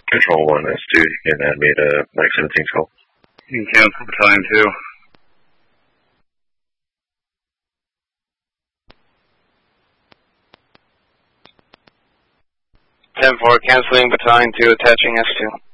Control 1, S2, you can add me to Mike 17's call. You can cancel Battalion 2. 10-4, canceling Battalion 2, attaching S2.